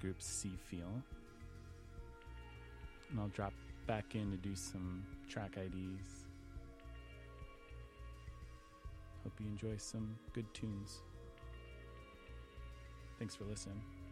group Sea Feel. And I'll drop back in to do some track IDs. Hope you enjoy some good tunes. Thanks for listening.